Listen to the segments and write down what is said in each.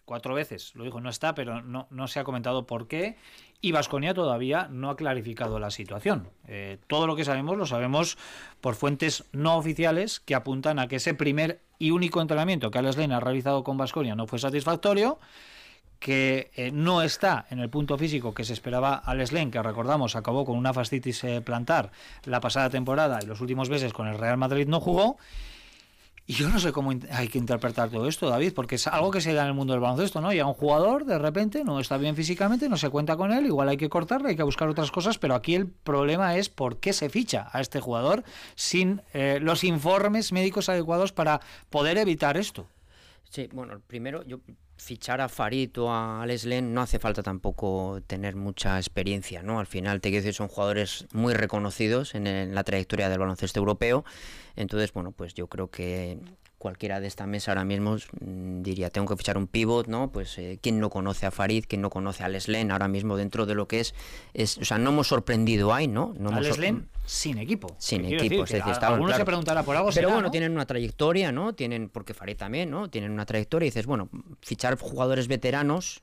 4 veces, lo dijo, no está, pero no se ha comentado por qué, y Baskonia todavía no ha clarificado la situación. Todo lo que sabemos lo sabemos por fuentes no oficiales que apuntan a que ese primer y único entrenamiento que Alex Len ha realizado con Baskonia no fue satisfactorio, que no está en el punto físico que se esperaba Alex Len, que recordamos acabó con una fascitis plantar la pasada temporada y los últimos meses con el Real Madrid no jugó. Y yo no sé cómo hay que interpretar todo esto, David, porque es algo que se da en el mundo del baloncesto, ¿no? Llega un jugador, de repente, no está bien físicamente, no se cuenta con él, igual hay que cortarle, hay que buscar otras cosas, pero aquí el problema es por qué se ficha a este jugador sin los informes médicos adecuados para poder evitar esto. Sí, bueno, primero, fichar a Farid o a Alex Len no hace falta tampoco tener mucha experiencia, ¿no? Al final, te quiero decir, son jugadores muy reconocidos en la trayectoria del baloncesto europeo. Entonces, bueno, pues yo creo que cualquiera de esta mesa ahora mismo diría, tengo que fichar un pivot, ¿no? Pues ¿quién no conoce a Farid? ¿Quién no conoce a Alex Len ahora mismo dentro de lo que es o sea, no hemos sorprendido ahí, ¿no? Alex Len sin equipo. Sin equipo, es decir, alguno claro, se preguntará por algo. Pero será, bueno, ¿no? tienen una trayectoria, ¿no? Porque Farid también, ¿no? Tienen una trayectoria y dices, bueno, fichar jugadores veteranos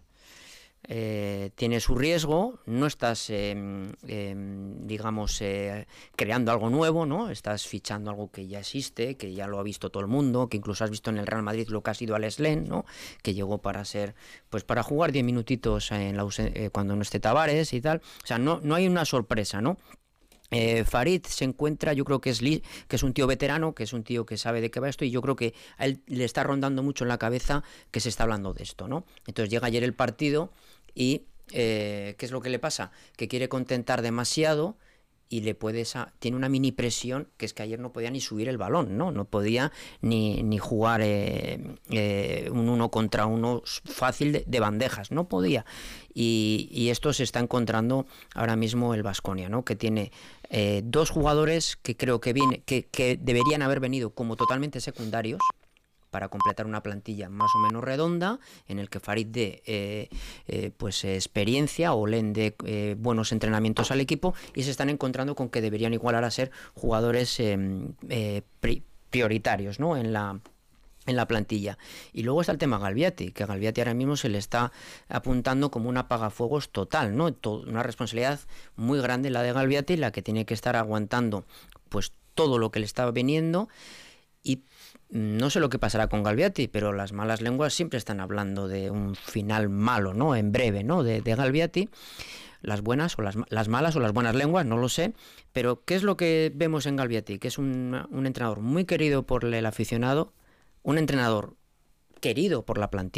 tiene su riesgo, no estás, digamos, creando algo nuevo, ¿no? Estás fichando algo que ya existe, que ya lo ha visto todo el mundo, que incluso has visto en el Real Madrid lo que ha sido Alex Len, ¿no? Que llegó para ser, pues para jugar 10 minutitos cuando no esté Tavares y tal. O sea, no hay una sorpresa, ¿no? Farid se encuentra, yo creo que es un tío veterano, que es un tío que sabe de qué va esto, y yo creo que a él le está rondando mucho en la cabeza que se está hablando de esto, ¿no? Entonces llega ayer el partido y ¿qué es lo que le pasa? Que quiere contentar demasiado y tiene una mini presión, que es que ayer no podía ni subir el balón, no podía ni jugar un 1 contra 1 fácil de bandejas, no podía, y esto se está encontrando ahora mismo el Baskonia, ¿no? Que tiene dos jugadores que creo que deberían haber venido como totalmente secundarios para completar una plantilla más o menos redonda, en el que Farid dé pues experiencia o Len dé buenos entrenamientos al equipo, y se están encontrando con que deberían igualar a ser jugadores prioritarios, ¿no? en la plantilla. Y luego está el tema Galbiati, que a Galbiati ahora mismo se le está apuntando como un apagafuegos total, ¿no? Una responsabilidad muy grande la de Galbiati, la que tiene que estar aguantando pues todo lo que le está viniendo. Y no sé lo que pasará con Galbiati, pero las malas lenguas siempre están hablando de un final malo, ¿no? En breve, ¿no? De Galbiati. Las buenas o las malas o las buenas lenguas, no lo sé. Pero ¿qué es lo que vemos en Galbiati? Que es un entrenador muy querido por el aficionado, un entrenador querido por la plantilla.